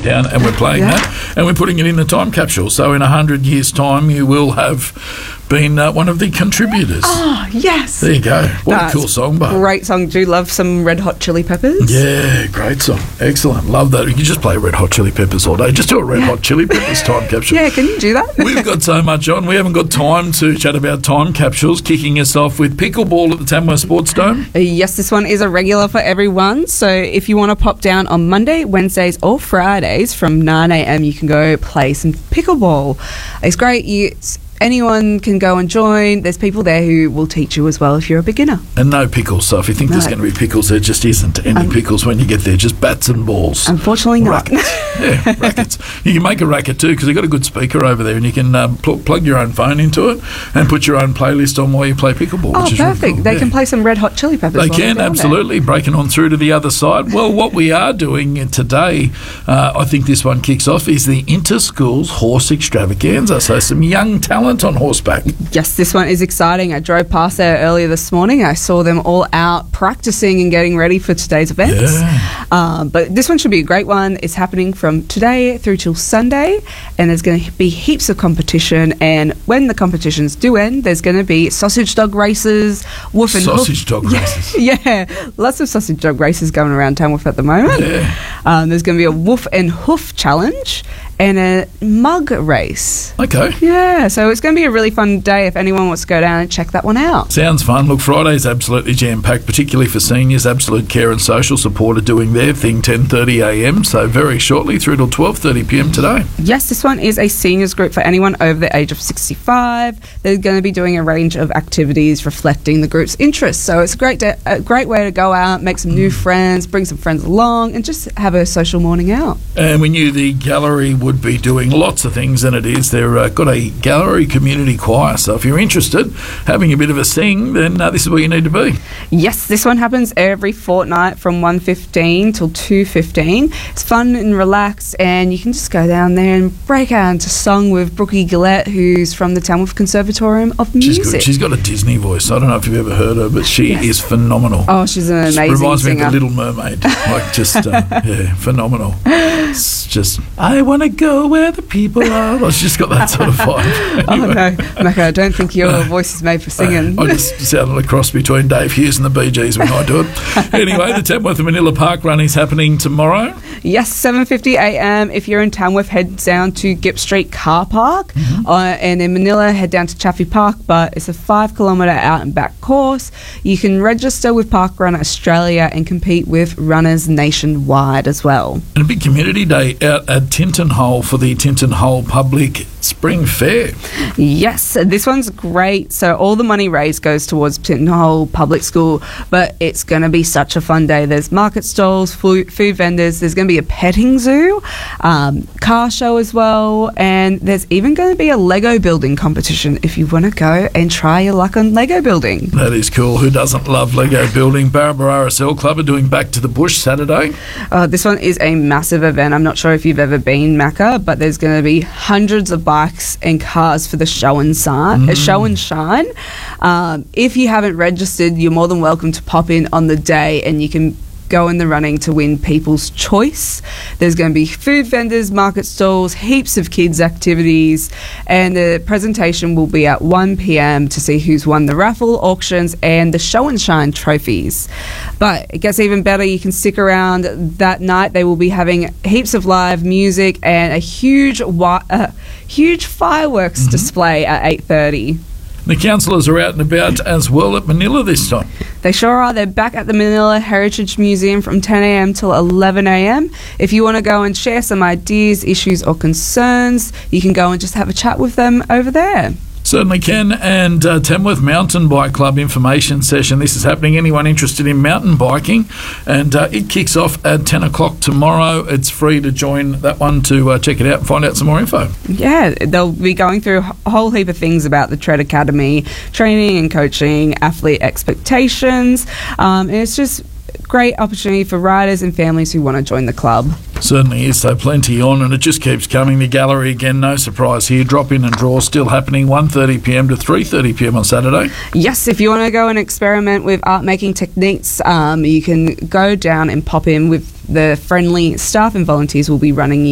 down, and we're playing that, and we're putting it in the time capsule. So in 100 years' time, you will have been one of the contributors. Oh, yes. There you go. What a cool song, Bart. Great song. Do you love some Red Hot Chili Peppers? Yeah, great song. Excellent. Love that. You can just play Red Hot Chili Peppers all day. Just do a Red Hot Chili Peppers time capsule. Yeah, can you do that? We've got so much on. We haven't got time to chat about time capsules. Kicking us off with pickleball at the Tamworth Sports Dome. Yes, this one is a regular for everyone. So if you want to pop down on Monday, Wednesdays or Fridays from 9 a.m, you can go play some pickleball. It's great. Anyone can go and join. There's people there who will teach you as well if you're a beginner. And no pickles. So if you think there's going to be pickles, there just isn't any pickles when you get there. Just bats and balls. Unfortunately not. Yeah, rackets. You can make a racket too because they've got a good speaker over there and you can plug your own phone into it and put your own playlist on while you play pickleball. Oh, which is perfect. really cool. They can play some Red Hot Chili Peppers. They can, absolutely. Breaking on through to the other side. Well, what we are doing today, I think this one kicks off, is the Inter-Schools Horse Extravaganza. So some young talent on horseback. Yes, this one is exciting. I drove past there earlier this morning. I saw them all out practicing and getting ready for today's events. Yeah. But this one should be a great one. It's happening from today through till Sunday, and there's going to be heaps of competition. And when the competitions do end, there's going to be sausage dog races, woof and sausage dog races. Yeah, lots of sausage dog races going around Tamworth at the moment. Yeah. There's going to be a woof and hoof challenge and a mug race. Okay. Yeah, so it's going to be a really fun day if anyone wants to go down and check that one out. Sounds fun. Look, Friday's absolutely jam-packed, particularly for seniors. Absolute Care and Social Support are doing their thing 10:30am, so very shortly through till 12:30pm today. Yes, this one is a seniors group for anyone over the age of 65. They're going to be doing a range of activities reflecting the group's interests. So it's a great way to go out, make some new friends, bring some friends along, and just have a social morning out. And we knew the gallery would be doing lots of things, and it is. They've got a gallery community choir, so if you're interested, having a bit of a sing, then this is where you need to be. Yes, this one happens every fortnight from 1:15 till 2:15. It's fun and relaxed, and you can just go down there and break out into song with Brookie Gillette, who's from the Tamworth Conservatorium of Music. She's good. She's got a Disney voice. I don't know if you've ever heard her, but she is phenomenal. Oh, she's an amazing reminds singer. me of the Little Mermaid. Like, just, yeah, phenomenal. It's just, I want to go where the people are. Well, she's just got that sort of vibe. Anyway. Oh, no, Macca, I don't think your voice is made for singing. I just sounded a cross between Dave Hughes and the Bee Gees when I do it. Anyway, the Tamworth and Manila Park Run is happening tomorrow. Yes, 7:50am. If you're in Tamworth, head down to Gip Street Car Park. And in Manila, head down to Chaffey Park. But it's a 5-kilometre out and back course. You can register with Park Run Australia and compete with runners nationwide as well. And a big community day out at Tinton Hole for the Tinton Hole Public Spring Fair. Yes, this one's great. So all the money raised goes towards Tinton Hole Public School, but it's going to be such a fun day. There's market stalls, food vendors, there's going to be a petting zoo, car show as well, and there's even going to be a Lego building competition if you want to go and try your luck on Lego building. That is cool. Who doesn't love Lego building? Barabara RSL Club are doing Back to the Bush Saturday. This one is a massive event. I'm not sure if you've ever been, Macca, but there's going to be hundreds of bikes and cars for the show and shine. If you haven't registered, you're more than welcome to pop in on the day and you can go in the running to win People's Choice. There's going to be food vendors, market stalls, heaps of kids activities, and the presentation will be at 1pm to see who's won the raffle, auctions and the show and shine trophies. But it gets even better. You can stick around that night. They will be having heaps of live music and a huge fireworks display at 8:30. The councillors are out and about as well at Manila this time. They sure are. They're back at the Manila Heritage Museum from 10am till 11am. If you want to go and share some ideas, issues or concerns, you can go and just have a chat with them over there. Certainly can. And Tamworth Mountain Bike Club information session. This is happening. Anyone interested in mountain biking? And it kicks off at 10 o'clock tomorrow. It's free to join that one to check it out and find out some more info. Yeah, they'll be going through a whole heap of things about the Tread Academy, training and coaching, athlete expectations. And it's just great opportunity for riders and families who want to join the club. Certainly is, so plenty on, and it just keeps coming. The gallery, again, no surprise here. Drop in and draw still happening 1:30pm to 3:30pm on Saturday. Yes, if you want to go and experiment with art making techniques, you can go down and pop in with the friendly staff and volunteers will be running